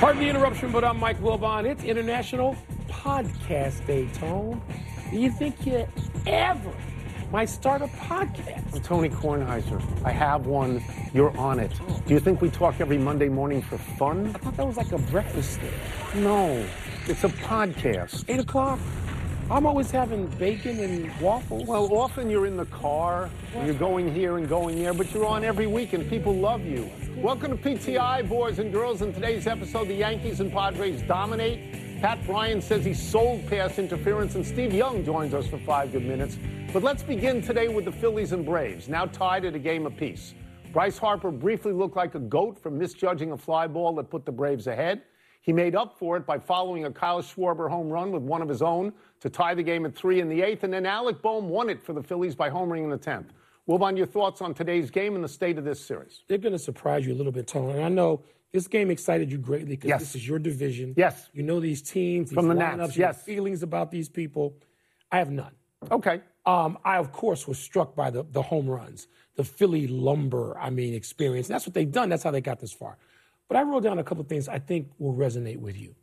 Pardon the interruption, but I'm Mike Wilbon. It's International Podcast Day, Tone. Do you think you ever might start a podcast? I'm Tony Kornheiser. I have one. You're on it. Do you think we talk every Monday morning for fun? I thought that was like a breakfast thing. No, it's a podcast. 8 o'clock. I'm always having bacon and waffles. Well, often you're in the car, and you're going here and going there, but you're on every week, and people love you. Welcome to PTI, boys and girls. In today's episode, the Yankees and Padres dominate. Pat Bryant says he sold pass interference, and Steve Young joins us for 5 good minutes. But let's begin today with the Phillies and Braves, now tied at a game apiece. Bryce Harper briefly looked like a goat for misjudging a fly ball that put the Braves ahead. He made up for it by following a Kyle Schwarber home run with one of his own to tie the game at 3 in the 8th, and then Alec Bohm won it for the Phillies by homering in the 10th. Wilbon, your thoughts on today's game and the state of this series? They're going to surprise you a little bit, Tony. And I know this game excited you greatly because this is your division. Yes. You know these teams, these from the lineups, Nats. you have feelings about these people. I have none. Okay. I, of course, was struck by the home runs, the Philly lumber, experience. And that's what they've done. That's how they got this far. But I wrote down a couple of things I think will resonate with you.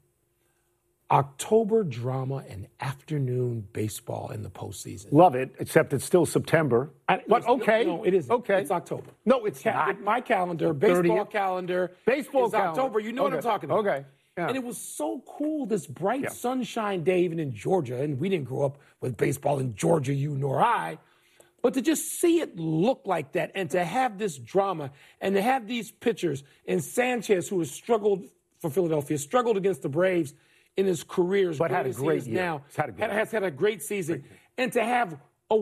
October drama and afternoon baseball in the postseason. Love it, except it's still September. But okay. No, it isn't. Okay. It's October. No, it's not. My calendar, baseball calendar. Baseball is calendar. October. You know what I'm talking about. Okay. Yeah. And it was so cool, this bright sunshine day, even in Georgia. And we didn't grow up with baseball in Georgia, you nor I. But to just see it look like that and to have this drama and to have these pitchers and Sanchez, who has struggled for Philadelphia, struggled against the Braves in his career, but had a great year. Now, has had a great season. And to have a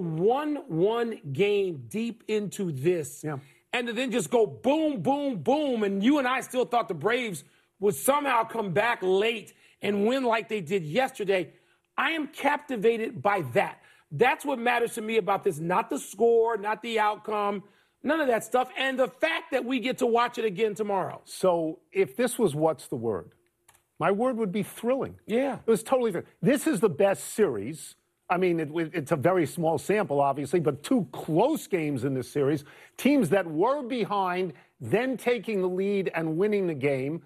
1-1 game deep into this and to then just go boom, boom, boom. And you and I still thought the Braves would somehow come back late and win like they did yesterday. I am captivated by that. That's what matters to me about this, not the score, not the outcome, none of that stuff, and the fact that we get to watch it again tomorrow. So if this was what's the word, my word would be thrilling. Yeah. It was totally thrilling. This is the best series. I mean, it's a very small sample, obviously, but 2 close games in this series. Teams that were behind, then taking the lead and winning the game.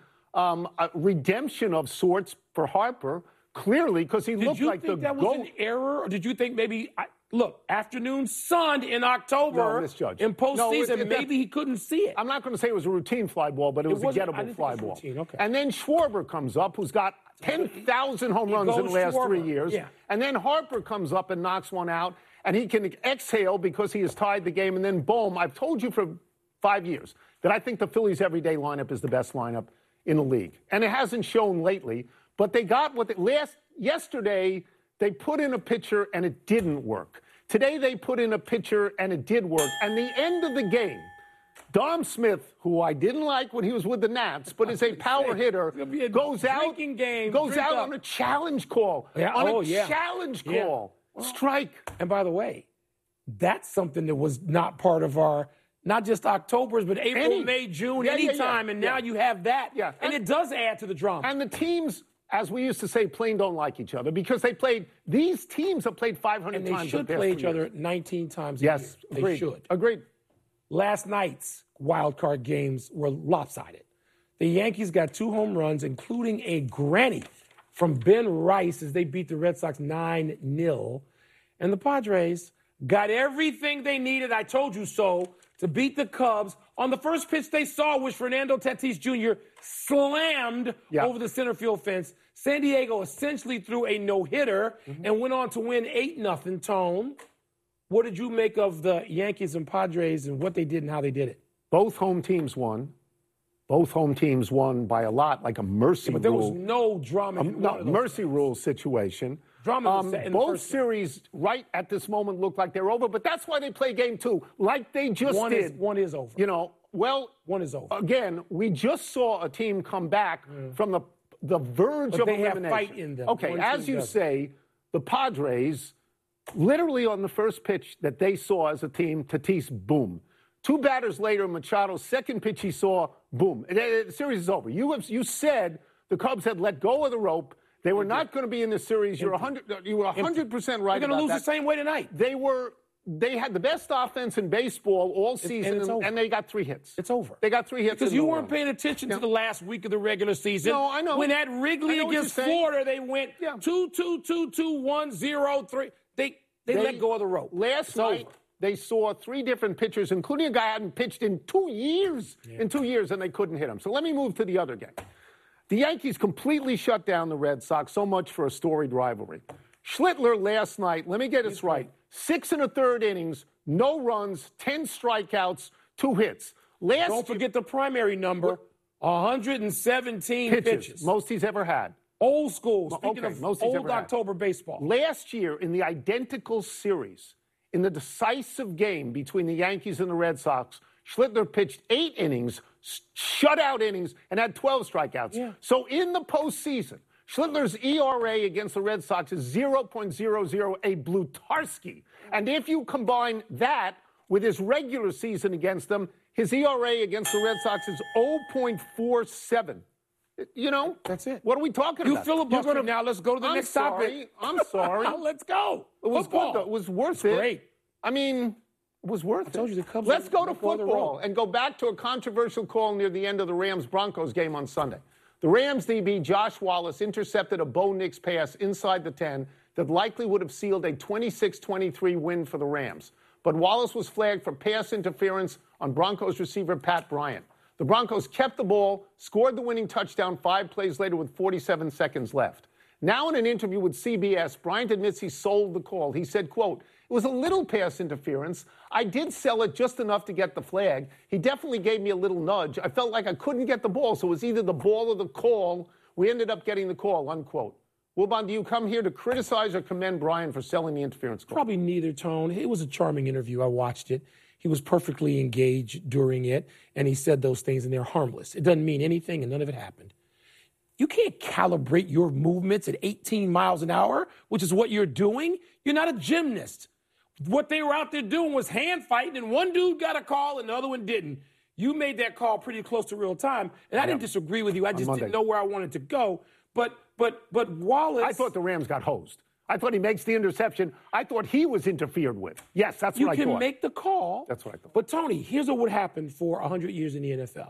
A redemption of sorts for Harper. Clearly, because he looked like the GOAT. Did you think that was an error, or did you think maybe, afternoon sun in October in postseason, maybe he couldn't see it? I'm not going to say it was a routine fly ball, but it was a gettable fly ball. Okay. And then Schwarber comes up, who's got 10,000 home runs in the last 3 years. Yeah. And then Harper comes up and knocks one out, and he can exhale because he has tied the game. And then boom, I've told you for 5 years that I think the Phillies' everyday lineup is the best lineup in the league. And it hasn't shown lately. But they got what yesterday they put in a pitcher and it didn't work. Today they put in a pitcher and it did work. And the end of the game, Dom Smith, who I didn't like when he was with the Nats, but is a power hitter, goes out on a challenge call. Challenge call. Strike. And by the way, that's something that was not part of our not just October's, but April, May, June, anytime. And now you have that. Yeah. And it does add to the drama. And the teams, as we used to say, plain don't like each other because these teams have played 500 times. And they should play each other 19 times a year. They should. Agreed. Last night's wild card games were lopsided. The Yankees got 2 home runs, including a granny from Ben Rice as they beat the Red Sox 9-0. And the Padres got everything they needed, I told you so, to beat the Cubs. On the first pitch they saw, which Fernando Tatis Jr. slammed over the center field fence. San Diego essentially threw a no-hitter and went on to win 8-0, Tone. What did you make of the Yankees and Padres and what they did and how they did it? Both home teams won. Both home teams won by a lot, like a mercy rule. But there was no drama. Mercy rule situation. Both series right at this moment look like they're over, but that's why they play game 2, like they just did. One is over. One is over. Again, we just saw a team come back from the verge of elimination. They have fight in them. Okay, as you say, the Padres, literally on the first pitch that they saw as a team, Tatis, boom. 2 batters later, Machado's second pitch he saw, boom. The series is over. You said the Cubs had let go of the rope. They were not going to be in this series. You were 100% right about that. They're going to lose the same way tonight. They were they had the best offense in baseball all season, and they got 3 hits. It's over. They got 3 hits. Because you weren't paying attention to the last week of the regular season. No, I know. When at Wrigley against Florida, they went 2-2-2-2-1-0-3. They let go of the rope. Last night, they saw 3 different pitchers, including a guy who hadn't pitched in 2 years. In 2 years, and they couldn't hit him. So let me move to the other game. The Yankees completely shut down the Red Sox. So much for a storied rivalry. Schlittler last night, let me get this right, 6 1/3 innings, no runs, 10 strikeouts, 2 hits. Don't forget the primary number, 117 pitches. Most he's ever had. Old school, speaking of most old October baseball. Last year, in the identical series, in the decisive game between the Yankees and the Red Sox, Schlittler pitched 8 innings, shutout innings, and had 12 strikeouts. Yeah. So in the postseason, Schlittler's ERA against the Red Sox is 0.00, a Blutarski. And if you combine that with his regular season against them, his ERA against the Red Sox is 0.47. You know? That's it. What are we talking about? You filibuster now. Let's go to the next topic. I'm sorry. Let's go. It was good, though. It was worth it. Great. I mean, it was worth it. I told you the Cubs. Let's go to football and go back to a controversial call near the end of the Rams-Broncos game on Sunday. The Rams DB, Josh Wallace, intercepted a Bo Nix pass inside the 10 that likely would have sealed a 26-23 win for the Rams. But Wallace was flagged for pass interference on Broncos receiver Pat Bryant. The Broncos kept the ball, scored the winning touchdown 5 plays later with 47 seconds left. Now in an interview with CBS, Bryant admits he sold the call. He said, quote, "It was a little pass interference. I did sell it just enough to get the flag. He definitely gave me a little nudge. I felt like I couldn't get the ball, so it was either the ball or the call. We ended up getting the call," unquote. Wilbon, do you come here to criticize or commend Bryant for selling the interference call? Probably neither, Tone. It was a charming interview. I watched it. He was perfectly engaged during it, and he said those things, and they're harmless. It doesn't mean anything, and none of it happened. You can't calibrate your movements at 18 miles an hour, which is what you're doing. You're not a gymnast. What they were out there doing was hand fighting, and one dude got a call and the other one didn't. You made that call pretty close to real time, and I didn't disagree with you. I just didn't know where I wanted to go. But Wallace... I thought the Rams got hosed. I thought he makes the interception. I thought he was interfered with. Yes, that's what I thought. You can make the call. That's what I thought. But, Tony, here's what would happen for 100 years in the NFL.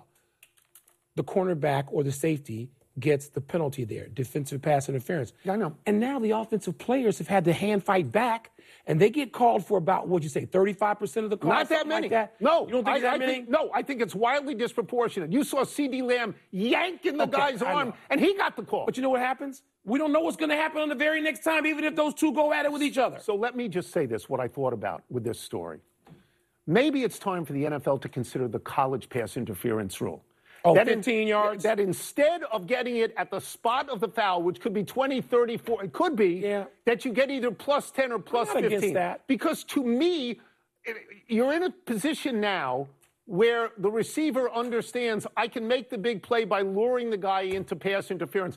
The cornerback or the safety gets the penalty there, defensive pass interference. Yeah, I know. And now the offensive players have had to hand fight back, and they get called for about, what'd you say, 35% of the calls? Not that many. Like that? No. You don't think that many? No, I think it's wildly disproportionate. You saw CeeDee Lamb yanking the guy's arm, and he got the call. But you know what happens? We don't know what's going to happen on the very next time, even if those two go at it with each other. So let me just say this, what I thought about with this story. Maybe it's time for the NFL to consider the college pass interference rule. Oh, 15 yards? That instead of getting it at the spot of the foul, which could be 20, 30, 40, it could be, that you get either plus 10 or plus 15. Against that. Because to me, you're in a position now where the receiver understands I can make the big play by luring the guy into pass interference.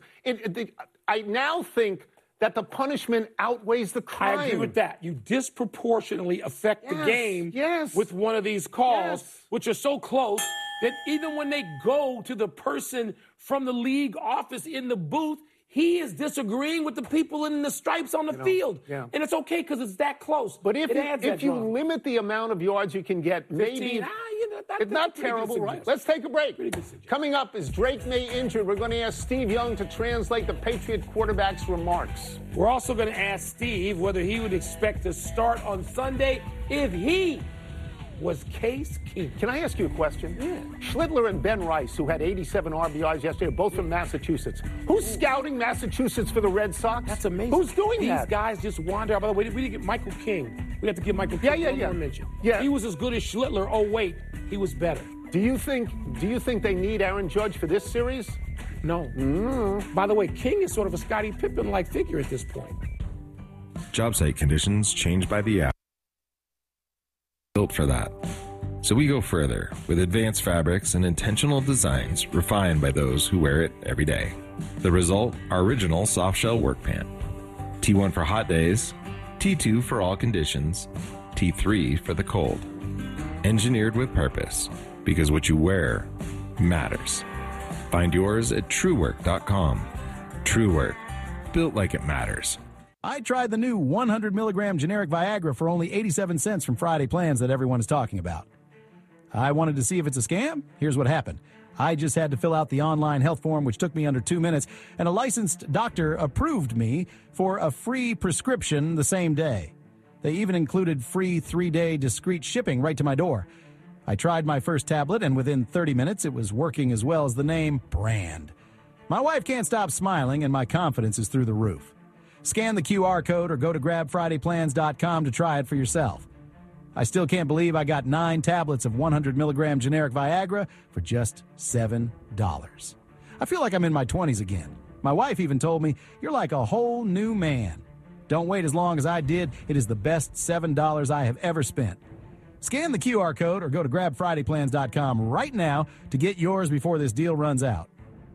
I now think that the punishment outweighs the crime. I agree with that. You disproportionately affect the game with one of these calls, which are so close that even when they go to the person from the league office in the booth, he is disagreeing with the people in the stripes on the field. And it's okay because it's that close. But if you limit the amount of yards you can get, 15, maybe it's not terrible, right? Let's take a break. Coming up, is Drake May injured? We're going to ask Steve Young to translate the Patriot quarterback's remarks. We're also going to ask Steve whether he would expect to start on Sunday if he was Case Keenum. Can I ask you a question? Yeah. Schlittler and Ben Rice, who had 87 RBIs yesterday, both from Massachusetts. Who's scouting Massachusetts for the Red Sox? That's amazing. Who's doing These that? These guys just wander. By the way, we didn't get Michael King. We have to give Michael King one more mention. Yeah. He was as good as Schlittler. Oh, wait, he was better. Do you think they need Aaron Judge for this series? No. By the way, King is sort of a Scottie Pippen-like figure at this point. Job site conditions changed by the hour. Built for that. So we go further with advanced fabrics and intentional designs refined by those who wear it every day. The result, our original soft shell work pant. T1 for hot days, T2 for all conditions, T3 for the cold. Engineered with purpose, because what you wear matters. Find yours at truework.com. Truework, built like it matters. I tried the new 100 milligram generic Viagra for only 87 cents from Friday Plans that everyone is talking about. I wanted to see if it's a scam. Here's what happened. I just had to fill out the online health form, which took me under 2 minutes, and a licensed doctor approved me for a free prescription the same day. They even included free 3-day discreet shipping right to my door. I tried my first tablet, and within 30 minutes, it was working as well as the name brand. My wife can't stop smiling, and my confidence is through the roof. Scan the QR code or go to grabfridayplans.com to try it for yourself. I still can't believe I got 9 tablets of 100 milligram generic Viagra for just $7. I feel like I'm in my 20s again. My wife even told me, "You're like a whole new man." Don't wait as long as I did. It is the best $7 I have ever spent. Scan the QR code or go to grabfridayplans.com right now to get yours before this deal runs out.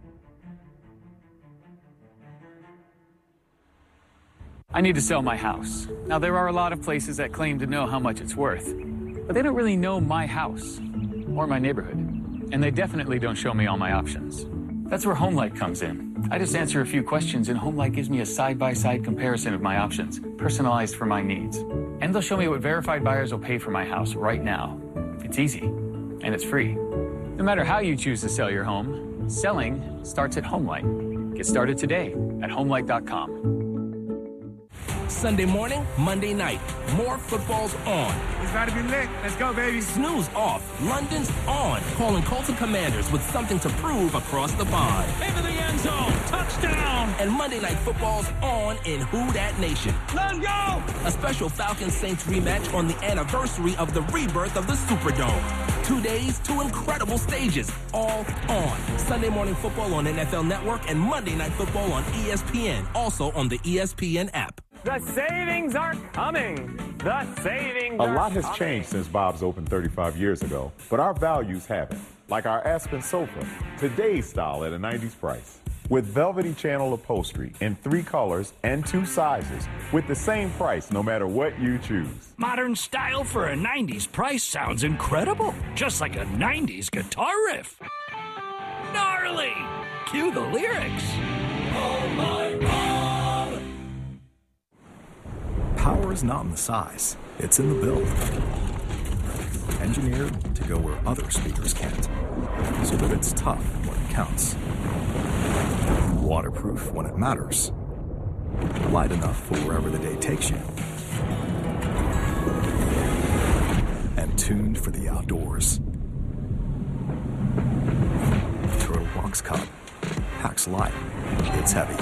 I need to sell my house. Now, there are a lot of places that claim to know how much it's worth, but they don't really know my house or my neighborhood, and they definitely don't show me all my options. That's where HomeLight comes in. I just answer a few questions, and HomeLight gives me a side-by-side comparison of my options, personalized for my needs. And they'll show me what verified buyers will pay for my house right now. It's easy, and it's free. No matter how you choose to sell your home, selling starts at HomeLight. Get started today at HomeLight.com. Sunday morning, Monday night. More football's on. It's about to be lit. Let's go, baby. Snooze off. London's on. Calling Colton Commanders with something to prove across the pond. Into the end zone. Touchdown. And Monday Night Football's on in Who Dat Nation. Let's go. A special Falcons-Saints rematch on the anniversary of the rebirth of the Superdome. 2 days, 2 incredible stages, all on. Sunday Morning Football on NFL Network and Monday Night Football on ESPN, also on the ESPN app. The savings are coming. The savings A are lot has coming. changed since Bob's opened 35 years ago, but our values haven't. Like our Aspen sofa, today's style at a 90s price. With velvety channel upholstery in 3 colors and 2 sizes, with the same price no matter what you choose. Modern style for a 90s price sounds incredible. Just like a 90s guitar riff. Gnarly! Cue the lyrics. Oh my God! Power is not in the size, it's in the build. Engineered to go where other speakers can't, so that it's tough when it counts. Waterproof when it matters. Light enough for wherever the day takes you. And tuned for the outdoors. Turtle Box Cup. Packs light. It's heavy.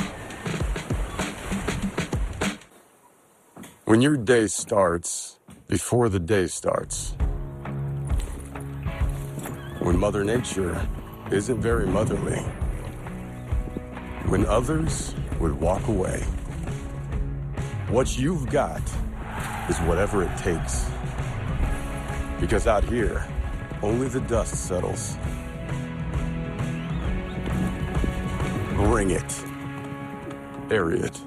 When your day starts before the day starts. When Mother Nature isn't very motherly. When others would walk away. What you've got is whatever it takes. Because out here, only the dust settles. Bring it. Bury it.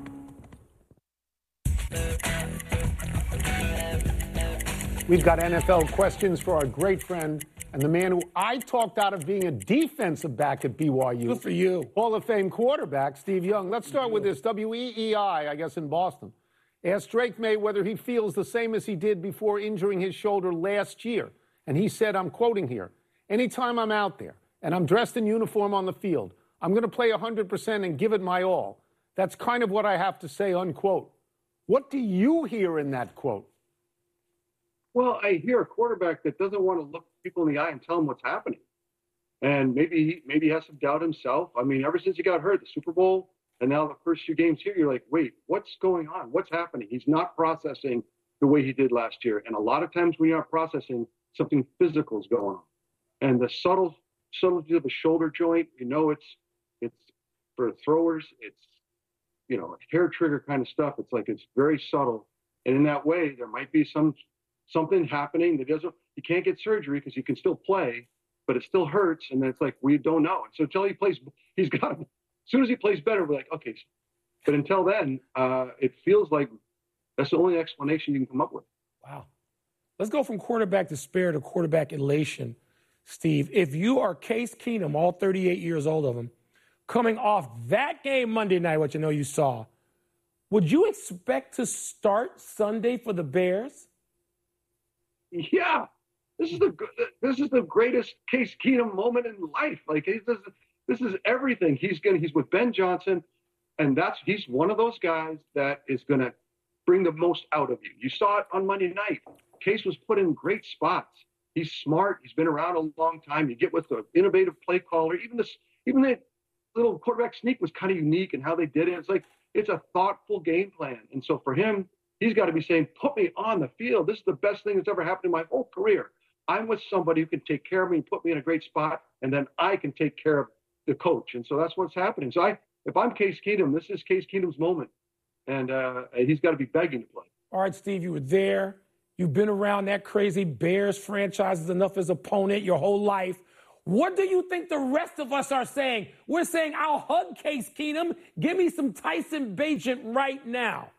We've got NFL questions for our great friend and the man who I talked out of being a defensive back at BYU. Good for you. Hall of Fame quarterback, Steve Young. Let's start with this. WEEI, I guess, in Boston, asked Drake May whether he feels the same as he did before injuring his shoulder last year. And he said, I'm quoting here, "Anytime I'm out there and I'm dressed in uniform on the field, I'm going to play 100% and give it my all. That's kind of what I have to say," unquote. What do you hear in that quote? Well, I hear a quarterback that doesn't want to look people in the eye and tell them what's happening. And maybe he has some doubt himself. I mean, ever since he got hurt, the Super Bowl, and now the first few games here, you're like, wait, what's going on? What's happening? He's not processing the way he did last year. And a lot of times when you're not processing, something physical is going on. And the subtlety of a shoulder joint, you know, it's for throwers, it's, you know, hair trigger kind of stuff. It's like, it's very subtle. And in that way, there might be something happening that you can't get surgery because you can still play, but it still hurts. And then it's like, we don't know. And so until he plays, as soon as he plays better, we're like, okay. But until then, it feels like that's the only explanation you can come up with. Wow. Let's go from quarterback despair to quarterback elation, Steve. If you are Case Keenum, all 38 years old of him, coming off that game Monday night, which I know you saw, Would you expect to start Sunday for the Bears? Yeah. This is the greatest Case Keenum moment in life. Like, this is everything. He's with Ben Johnson, and he's one of those guys that is going to bring the most out of you. You saw it on Monday night. Case was put in great spots. He's smart. He's been around a long time. You get with the innovative play caller. Even the little quarterback sneak was kind of unique in how they did it. It's a thoughtful game plan. And so for him, he's got to be saying, put me on the field. This is the best thing that's ever happened in my whole career. I'm with somebody who can take care of me and put me in a great spot, and then I can take care of the coach. And so that's what's happening. So if I'm Case Keenum, this is Case Keenum's moment, and he's got to be begging to play. All right, Steve, you were there. You've been around that crazy Bears franchise enough as opponent your whole life. What do you think the rest of us are saying? We're saying, I'll hug Case Keenum. Give me some Tyson Bagent right now.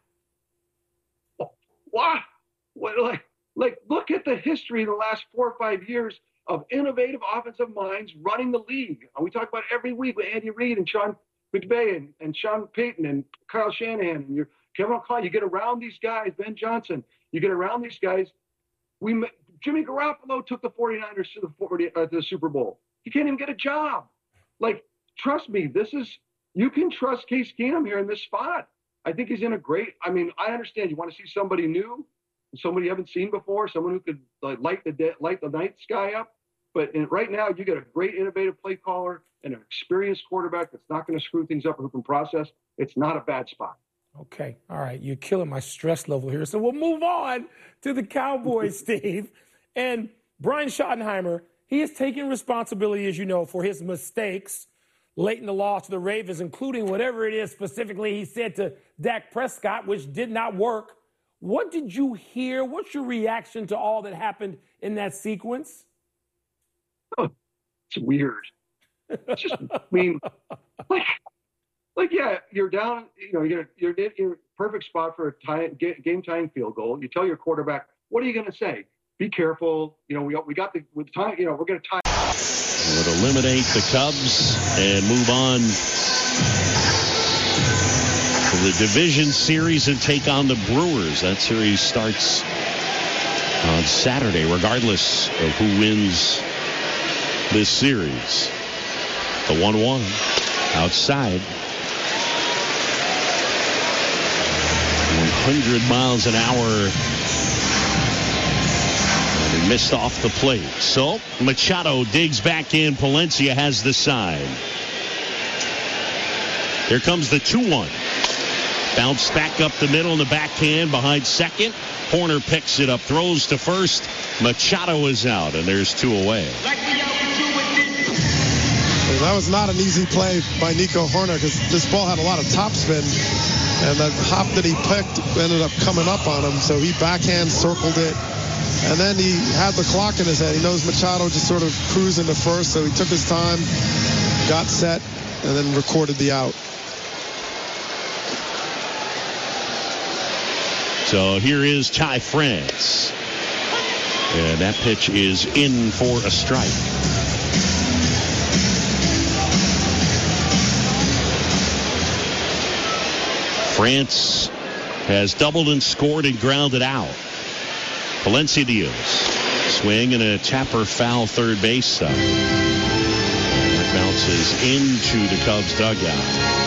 What? Like, look at the history in the last 4 or 5 years of innovative offensive minds running the league. We talk about it every week with Andy Reid and Sean McVay and Sean Payton and Kyle Shanahan and Kevin O'Connell. You get around these guys, Ben Johnson. You get around these guys. Jimmy Garoppolo took the 49ers to the Super Bowl. He can't even get a job. Like, trust me, you can trust Case Keenum here in this spot. I think he's in a great, I understand you want to see somebody new, somebody you haven't seen before, someone who could light the night sky up. But right now, you get a great innovative play caller and an experienced quarterback that's not going to screw things up or who can process. It's not a bad spot. Okay. All right. You're killing my stress level here. So we'll move on to the Cowboys, Steve. And Brian Schottenheimer, he is taking responsibility, as you know, for his mistakes late in the loss to the Ravens, including whatever it is specifically he said to Dak Prescott, which did not work. What did you hear? What's your reaction to all that happened in that sequence? Oh, it's weird. It's just, yeah, you're down. You're in a perfect spot for a game-tying field goal. You tell your quarterback, what are you going to say? Be careful. We got the time. We're going to tie. Would eliminate the Cubs and move on to the division series and take on the Brewers. That series starts on Saturday, regardless of who wins this series. The 1-1 outside. 100 miles an hour. And he missed off the plate. So Machado digs back in. Palencia has the side. Here comes the 2-1. Bounce back up the middle in the backhand behind second. Horner picks it up, throws to first. Machado is out, and there's 2 away. That was not an easy play by Nico Horner because this ball had a lot of topspin, and the hop that he picked ended up coming up on him. So he backhand circled it, and then he had the clock in his head. He knows Machado just sort of cruising to first, so he took his time, got set, and then recorded the out. So here is Ty France. And that pitch is in for a strike. France has doubled and scored and grounded out. Palencia deals. Swing and a tapper foul third base side. That bounces into the Cubs dugout.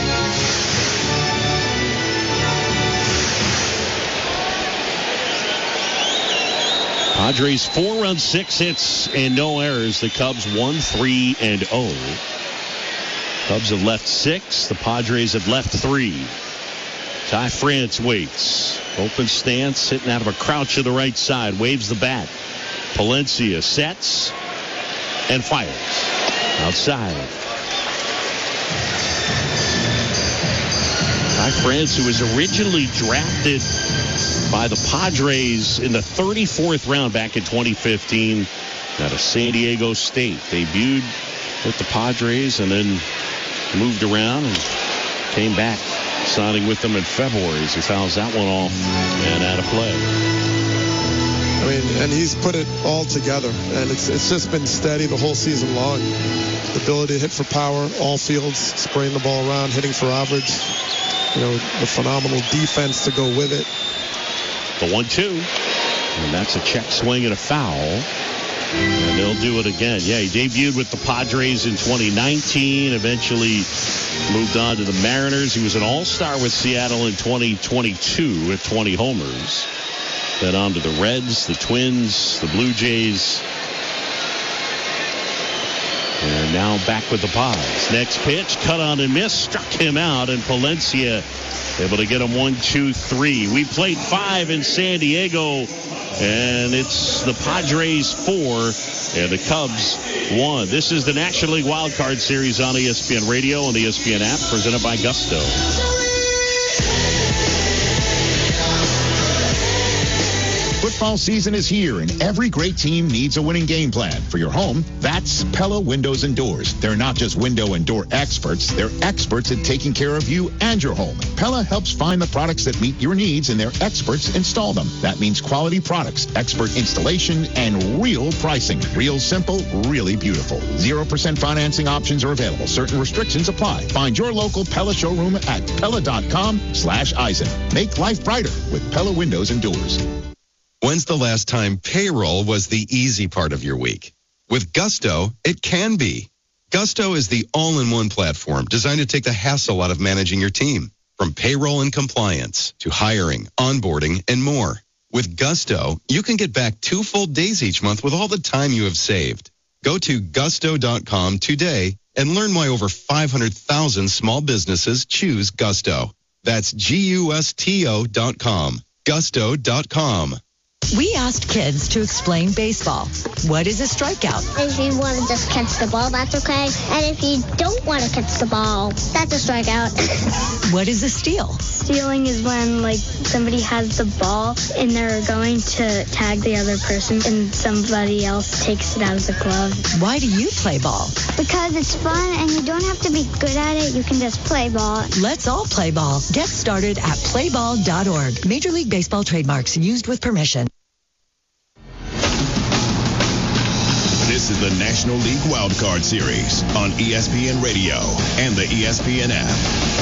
Padres 4 runs, 6 hits, and no errors. The Cubs 1-3-0. Cubs have left 6. The Padres have left 3. Ty France waits. Open stance, sitting out of a crouch to the right side. Waves the bat. Palencia sets and fires. Outside. Ty France, who was originally drafted by the Padres in the 34th round back in 2015 out of San Diego State. Debuted with the Padres and then moved around and came back, signing with them in February as he fouls that one off and out of play. And he's put it all together, and it's just been steady the whole season long. The ability to hit for power, all fields, spraying the ball around, hitting for average. the phenomenal defense to go with it. The 1-2. And that's a check swing and a foul. And they'll do it again. Yeah, he debuted with the Padres in 2019, eventually moved on to the Mariners. He was an all-star with Seattle in 2022 with 20 homers. Then on to the Reds, the Twins, the Blue Jays. And now back with the Pods. Next pitch, cut on and miss, struck him out, and Palencia able to get him 1-2-3. We played 5 in San Diego, and it's the Padres 4 and the Cubs 1. This is the National League Wild Card Series on ESPN Radio and the ESPN app, presented by Gusto. Football season is here, and every great team needs a winning game plan. For your home, that's Pella Windows and Doors. They're not just window and door experts. They're experts at taking care of you and your home. Pella helps find the products that meet your needs, and their experts install them. That means quality products, expert installation, and real pricing. Real simple, really beautiful. 0% financing options are available. Certain restrictions apply. Find your local Pella showroom at Pella.com/Eisen. Make life brighter with Pella Windows and Doors. When's the last time payroll was the easy part of your week? With Gusto, it can be. Gusto is the all-in-one platform designed to take the hassle out of managing your team. From payroll and compliance to hiring, onboarding, and more. With Gusto, you can get back 2 full days each month with all the time you have saved. Go to gusto.com today and learn why over 500,000 small businesses choose Gusto. That's GUSTO.com. Gusto.com. We asked kids to explain baseball. What is a strikeout? If you want to just catch the ball, that's okay. And if you don't want to catch the ball, that's a strikeout. What is a steal? Stealing is when, somebody has the ball and they're going to tag the other person and somebody else takes it out of the glove. Why do you play ball? Because it's fun and you don't have to be good at it. You can just play ball. Let's all play ball. Get started at playball.org. Major League Baseball trademarks used with permission. This is the National League Wild Card Series on ESPN Radio and the ESPN app.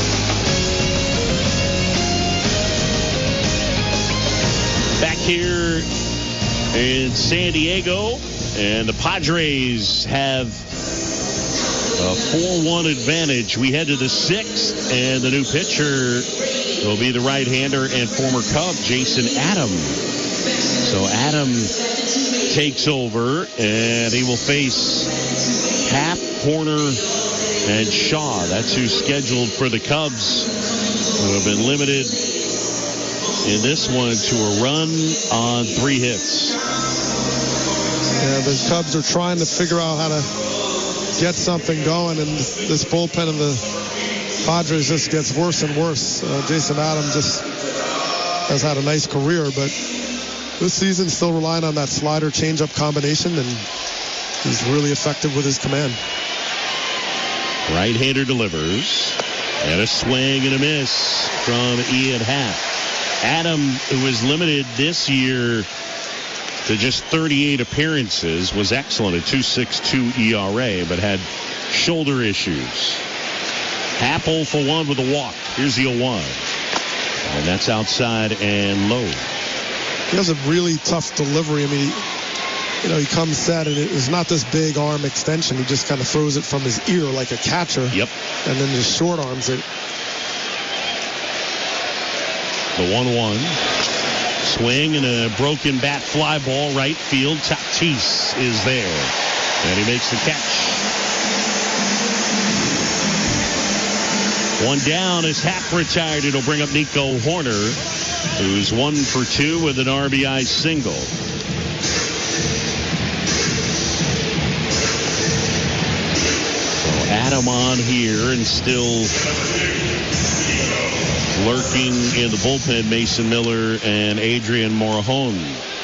Back here in San Diego, and the Padres have a 4-1 advantage. We head to the 6th, and the new pitcher will be the right-hander and former Cub, Jason Adam. So Adam takes over, and he will face Happ, Horner, and Shaw. That's who's scheduled for the Cubs, who have been limited in this one to a run on 3 hits. Yeah, the Cubs are trying to figure out how to get something going, and this bullpen of the Padres just gets worse and worse. Jason Adam just has had a nice career, but this season still relying on that slider changeup combination, and he's really effective with his command. Right-hander delivers, and a swing and a miss from Ian Happ. Adam, who was limited this year to just 38 appearances, was excellent at 2.62 ERA, but had shoulder issues. Happ 0 for 1 with a walk. Here's the 0-1. And that's outside and low. He has a really tough delivery. I mean, he comes set, and it's not this big arm extension. He just kind of throws it from his ear like a catcher. Yep. And then just short arms it. The 1-1. Swing and a broken bat fly ball right field. Tatis is there. And he makes the catch. 1 down as Happ retired. It'll bring up Nico Horner, who's 1 for 2 with an RBI single. So Adam on here, and still lurking in the bullpen, Mason Miller and Adrian Morejon.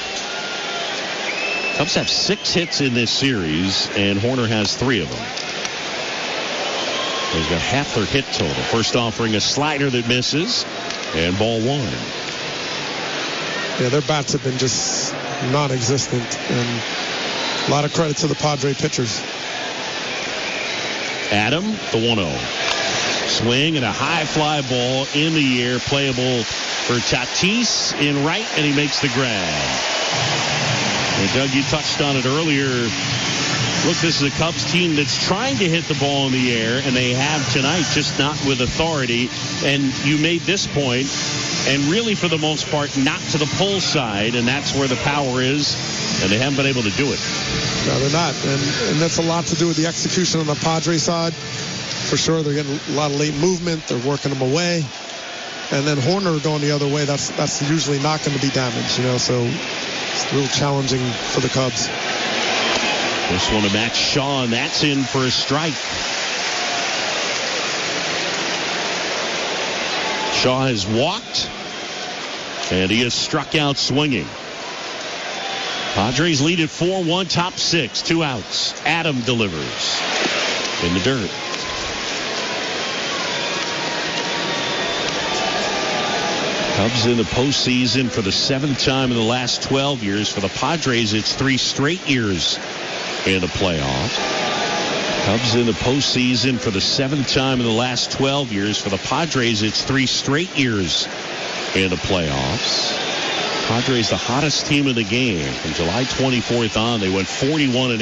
Cubs have 6 hits in this series, and Horner has 3 of them. They've got half their hit total. First offering a slider that misses, and ball 1. Yeah, their bats have been just non-existent, and a lot of credit to the Padre pitchers. Adam, the 1-0. Swing and a high fly ball in the air, playable for Tatis in right, and he makes the grab. And Doug, you touched on it earlier. Look, this is a Cubs team that's trying to hit the ball in the air, and they have tonight, just not with authority. And you made this point, and really for the most part, not to the pull side, and that's where the power is, and they haven't been able to do it. No, they're not, and that's a lot to do with the execution on the Padres side. For sure, they're getting a lot of late movement. They're working them away. And then Horner going the other way, that's usually not going to be damaged, so it's real challenging for the Cubs. This one to Matt Shaw, and that's in for a strike. Shaw has walked, and he has struck out swinging. Padres lead at 4-1, top 6, 2 outs. Adam delivers in the dirt. Cubs in the postseason for the 7th time in the last 12 years. For the Padres, it's 3 straight years in the playoffs. Cubs in the postseason for the 7th time in the last 12 years. For the Padres, it's 3 straight years in the playoffs. Padres, the hottest team in the game. From July 24th on, they went 41-8.